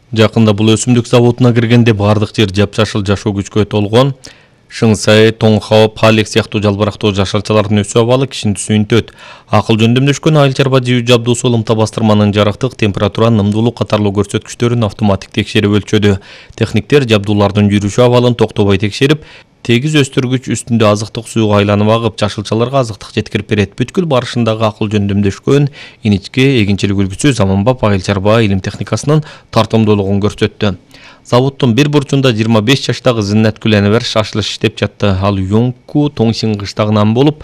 Жакында бул өсүмдүк заводуна киргенде бардык жер жапжашыл жашоо күчкө толгон. Шыңсай, Тоңхао, Палек сыяктуу жалбырактуу жашылчалардын өсүү абалы кишини сүйүнтөт. Акыл жөндөмдөшкөн айыл чарба жөө жабдуусу ылымта бастырманын жарыктык, температура, нымдуулук катарлуу көрсөткүчтөрүн автоматик текшерип өлчөдү. Техниктер жабдуулардын жүрүшү абалын токтобой текшерип, тегиз өстүргүч үстүндө азыктык сууга айланып агып, жашылчаларга азыктык жеткирип берет. Бүткүл барышындагы акыл жөндөмдөшкөн иничке эгинчилик үлгүсү заманбап айыл чарба илим техникасынын тартымдуулугун көрсөттү. Заводдун бир бурчунда 25 жаштагы Зиннеткүл Энвер шашылыш иштеп жатты. Ал Юнгку Тоңсин кыштагынан болуп,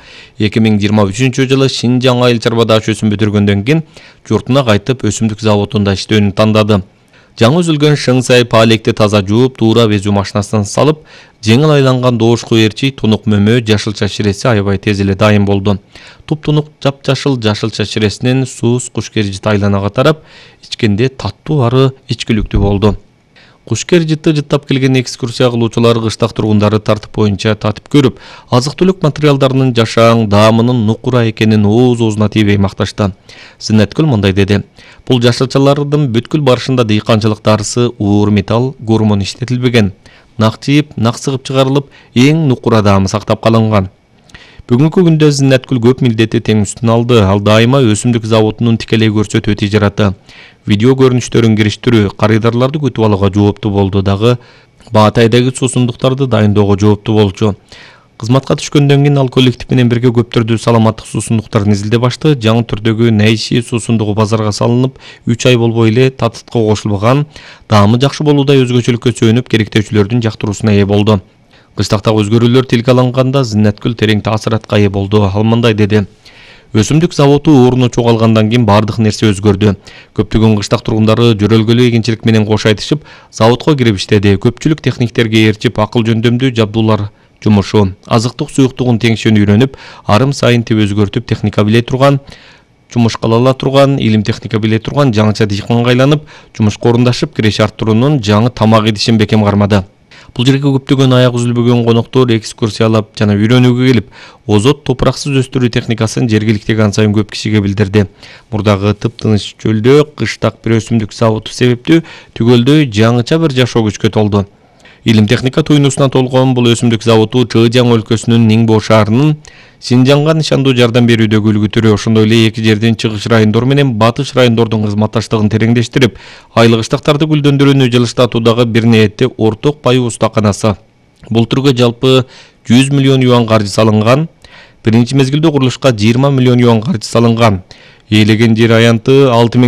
2023 жылы Шинжаң айыл чарба дачөсүн бүтүргөндөн кийин журтуна кайтып өсүмдүк заводунда иштөөнү тандады. Жаңы үзүлгөн Шыңсай Палекти таза жууп, туура безүү машинасына салып, жеңил айланган доошку ээрчи, тунук мөмө, жашылча ширеси аябай тез эле дайым болду. Туп-тунук жапжашыл жашылча ширесинен сууз кушкержит айланага тарап, ичкенде таттуу ары ичкиликтүү болду. Кушкержитти жыттап келген экскурсия кылуучулар кыштак тургундары тартып боюнча татып көрүп, азык-түлүк материалдарынын жашаң, даамынын нукура экенин ооз-оозуна тийбей макташты. Зиннеткүл мындай деди: "Бул жашылчалардын бүткүл барышында дыйканчылык дарысы уур металл, гормон иштетилбеген. Нак жыйып, нак сыгып чыгарылып, эң нукура даамы сактап калынган." Бүгүнкү күндө Зиннеткүл көп милдетти тең үстүнө алды. Ал дайыма өсүмдүк заводунун тикелей көрсөтүү тижараты, видео көрүнүштөрүн кириштирүү, карыдарларды күтүп алууга жооптуу болду, дагы Баатайдагы суусундуктарды дайындоого жооптуу болчу. Кызматка түшкөндөн кийин ал коллектив менен бирге көптөрдү саламаттык суусундуктарын изилдеп ачты. Жаңы түрдөгү Нейши суусундугу базарга салынып, 3 ай болбой эле татытка кошулган, даамы жакшы болуудай өзгөчөлүккө сүйөнүп, керектөөчүлөрдүн жактыруусуна ээ болду. Кыштактагы өзгөрүүлөр тилге алынганда Зиннеткүл терең таасиратка ээ болду. Ал мындай деди: "Өсүмдүк заводу орну чогалгандан кийин бардык нерсе өзгөрдү. Көптөгөн кыштак тургундары жөрөлгөлүү эгинчилик менен кош айтышып, заводко кирип иштеди. Көпчүлүк техниктерге ээрчип, акыл жөндөмдүү жабдуулар жумушу, азыктык суюктугун теңшөөнү үйрөнүп, арым сайын тип өзгөртүп, техника биле турган, жумуш кыла ала турган, илим техника биле турган жаңыча дыйканга айланып, жумушка орундашып, киреше арттыруунун жаңы тамак идишин бекем кармады." Бул жерге көптөгөн аяк үзүлбөгөн коноктор экскурсиялап жана үйрөнүүгө келип, озот топураксыз өстүрүү техникасын жергиликтеги ан сайын көп кишиге билдирди. Мурдагы тыптыныч чөлдө кыштак бир өсүмдүк заводу себептүү түгөлдөй жаңыча бир жашоо күчкө толду. Илим техника туйнусуна толгон бул өсүмдүк заводу Чыжаң өлкөсүнүн Ниңбо шаарынын Шинжаңга нишандуу жардам берүүдөгү үлгү түрү. Ошондой эле эки жердин чыгыш райондору менен батыш райондордун кызматташтыгын тереңдештирип, айлык ыштактарды гүлдөндүрүүнү жылыштатуудагы бир ниетте орток баюу устаканасы. Бул түргө жалпы 100 миллион юан каржы салынган. Биринчи мезгилде курулушка 20 миллион юан каржы салынган. Ээлеген жер аянты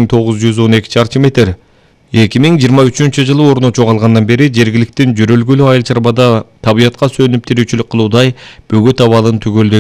6912 чарчы метр. 2023 жылы орну чогалгандан бери жергиликтин жөрөлгөлүү айыл чарбада табиятка сөнүп тирүүчүлүк кылуудай бөгөт абалын түгөлдөй